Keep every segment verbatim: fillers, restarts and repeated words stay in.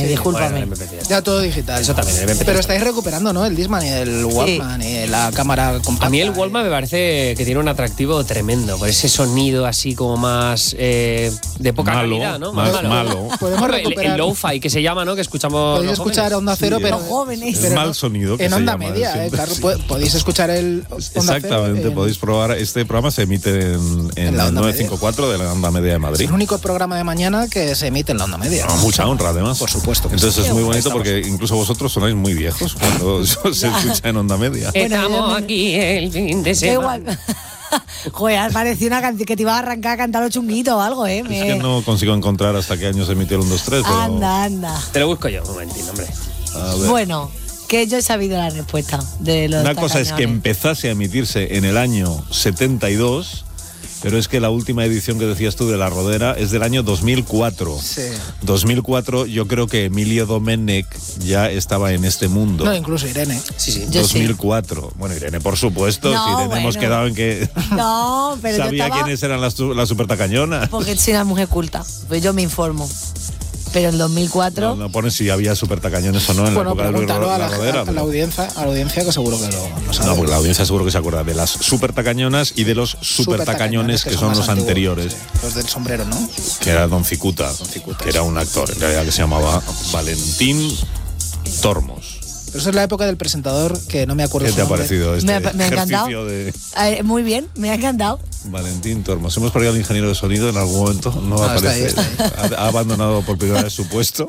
discúlpame. Bueno, M P tres. Ya todo digital. Eso también, el M P tres. Pero estáis recuperando, ¿no? El Discman y el Walkman y la cámara compacta. A mí el Walkman me parece que tiene un atractivo tremendo, por ese sonido así como más eh, de poca Malo, calidad, ¿no? más malo. Podemos El, recuperar. el lo-fi que se llama, ¿no? Que escuchamos. Podéis los escuchar jóvenes. Onda Cero, Sí, pero. Los jóvenes. Es pero mal no- sonido que En se Onda llama, Media, siempre. eh, claro. po- Podéis escuchar el. Onda Cero Exactamente, en- podéis probar. Este programa se emite en, en, En la el onda novecientos cincuenta y cuatro de la onda media de Es Madrid. el único programa de mañana que se emite en la Onda Media. Ah, mucha honra, además. Por supuesto que Entonces sí. es muy bonito Estamos. porque incluso vosotros sonáis muy viejos cuando se escucha en onda media. Estamos aquí el fin de Da semana. igual. Joder, parecía una canción que te iba a arrancar a cantar los chunguitos o algo, ¿eh? Es Me- que no consigo encontrar hasta qué año se emitió el uno, dos, tres. Pero, Anda, anda. Te lo busco yo, un momentín, hombre. a ver. Bueno, que yo he sabido la respuesta de los Una cosa es que tacañones. empezase a emitirse en el año setenta y dos, pero es que la última edición que decías tú de La Rodera es del año dos mil cuatro. Sí. dos mil cuatro, yo creo que Emilio Domenech ya estaba en este mundo. No, incluso Irene. Sí, sí. Yo dos mil cuatro. Bueno, Irene, por supuesto. No, si Irene bueno. hemos quedado en que No, pero yo sabía estaba... quiénes eran las, tu- las supertacañonas. Porque soy una mujer culta, pues yo me informo. Pero en dos mil cuatro... No, no pones si había supertacañones o no en Bueno, la época de Luis pregúntalo a la, La Rodera. a la pero- audiencia, a la audiencia que seguro que lo, lo sabe. No, porque la audiencia seguro que se acuerda de las supertacañonas y de los supertacañones que son más los antiguos, anteriores, sí. Los del sombrero, ¿no? que era Don Cicuta, Cicuta, que era un actor en realidad que se llamaba Valentín Tormos. Pero eso es la época del presentador que no me acuerdo ¿Qué su te ha nombre. parecido este Me ha- me ha encantado. ejercicio de Eh, muy bien, me ha encantado. Valentín Tormos? Hemos perdido al ingeniero de sonido en algún momento, no Ah, está ahí, aparece. está Ha, ha abandonado por primera vez su puesto.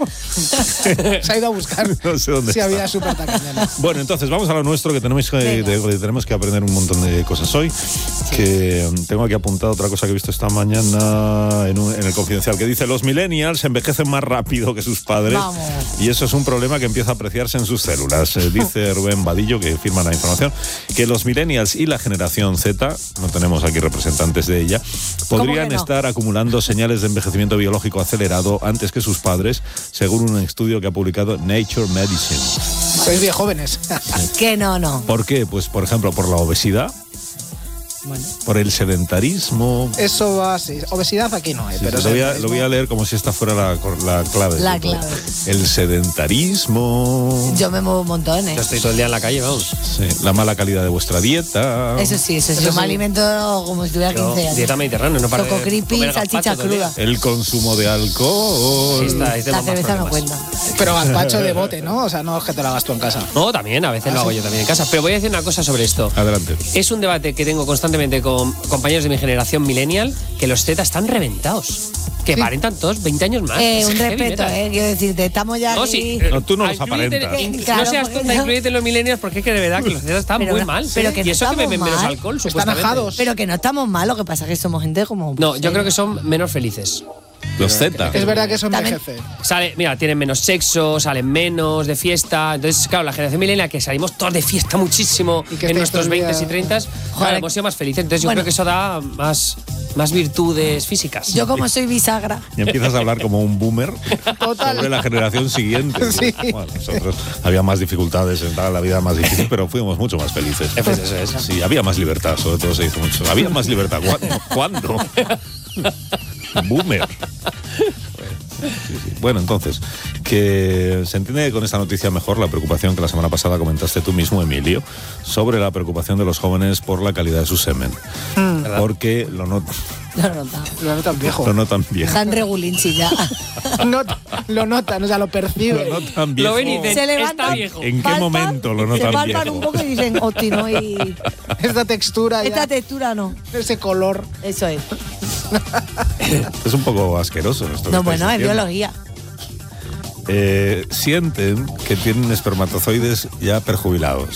Se ha ido a buscar No sé dónde si está. había super tacañones. Bueno, entonces vamos a lo nuestro, que tenemos que, Venga. de- tenemos que aprender un montón de cosas hoy. Que um, tengo aquí apuntado otra cosa que he visto esta mañana en, un- en el Confidencial, que dice: los millennials envejecen más rápido que sus padres. Vamos. Y eso es un problema que empieza a apreciarse en sus células. Eh, dice Rubén Vadillo, que firma la información, que los millennials y la generación Z, no tenemos aquí representantes de ella, podrían que no? estar acumulando señales de envejecimiento biológico acelerado antes que sus padres, según un estudio que ha publicado Nature Medicine. Sois bien jóvenes. Que no, no. ¿Por qué? Pues, por ejemplo, por la obesidad, Bueno. por el sedentarismo. Eso va así. Obesidad aquí no hay, Sí, pero sí, lo, voy a, sedentarismo- lo voy a leer como si esta fuera la, la clave. La de todo. clave. El sedentarismo. Yo me muevo montones. Yo estoy todo el día en la calle, vamos. Sí, la mala calidad de vuestra dieta. Eso sí, eso sí. Eso Yo me sí. alimento como si tuviera Yo, quince años. dieta mediterránea, no para Choco de creepy, comer salchicha gazpacho todo el día. cruda. El consumo de alcohol. Ahí está, ahí tengo La más cerveza no problemas. cuenta. Pero gazpacho de bote, ¿no? O sea, no es que te lo hagas tú en casa. No, también, a veces lo hago yo también en casa. Pero voy a decir una cosa sobre esto. Adelante. Es un debate que tengo constantemente con compañeros de mi generación millennial, que los Z están reventados. Que Sí. aparentan todos veinte años más. Eh, Es un heavy respeto, metal. eh. Quiero decirte, estamos ya No, aquí. sí. No, tú no los Inclúyete- aparentas. in- Claro, no seas porque tonta, no- incluyete en los millennials, porque es que de verdad que los Z están Pero muy no- mal. pero que y no eso que estamos beben menos mal. alcohol, Están supuestamente. ajados. Pero que no estamos mal, lo que pasa es que somos gente como... No, yo creo que son menos felices. Los Z. Es verdad que eso También- envejece. Sale, mira, tienen menos sexo, salen menos de fiesta. Entonces, claro, la generación millennial que salimos todos de fiesta muchísimo Y que en estáis nuestros todo el día- veinte y treinta, claro, hemos sido más felices. Entonces, yo Bueno. creo que eso da más, más virtudes físicas. Yo como soy bisagra. Y empiezas a hablar como un boomer Total. sobre la generación siguiente. Sí. Bueno, nosotros había más dificultades, estaba la vida más difícil, pero fuimos mucho más felices. Pues eso es. Sí, había más libertad, sobre todo se hizo mucho. Había más libertad. ¿Cuándo? ¿Cuándo? Boomer. Sí, sí. Bueno, entonces, que se entiende con esta noticia mejor la preocupación que la semana pasada comentaste tú mismo, Emilio, sobre la preocupación de los jóvenes por la calidad de su semen. Porque lo, not Lo notan. Lo notan viejo. lo notan bien. Están regulinchi ya. Not- lo notan, o sea, lo perciben. Lo notan bien. Lo ven y dicen, Se está levantan. viejo. ¿En qué palpan, momento lo Se notan palpan viejo? un poco y dicen, hostia, no, y Esta textura, esta ya, textura no. ese color. Eso es. Es un poco asqueroso esto. que No, estáis bueno, es diciendo. biología. Eh, sienten que tienen espermatozoides ya perjubilados.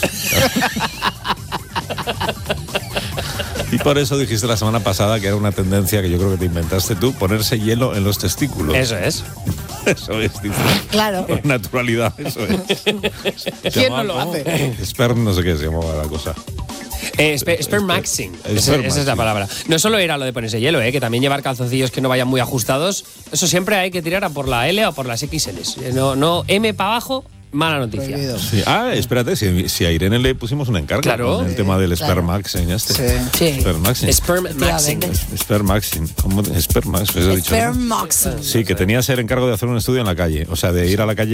Y por eso dijiste la semana pasada que era una tendencia que yo creo que te inventaste tú, ponerse hielo en los testículos. Eso es. Eso es, dice. Claro. Con naturalidad, eso es. Se ¿Quién llamaba, no lo ¿cómo? hace? Sperm, no sé qué se llamaba la cosa. Eh, sper- spermaxing. Esa, esa es la Spermaxing. palabra. No solo era lo de ponerse hielo, eh, que también llevar calzoncillos que no vayan muy ajustados. Eso siempre hay que tirar a por la L o por las equis ele. No, no M para abajo, mala noticia. Prohibido. Sí. Ah, espérate, si, si a Irene le pusimos un encargo Claro. con el tema del claro. spermaxing este. Sí. Sí. Spermaxing. Spermaxing. Efectivamente. Spermaxing. ¿Cómo? Spermax, eso he dicho, ¿no? Spermoxin. Sí, que tenías el encargo de hacer un estudio en la calle. O sea, de ir a la calle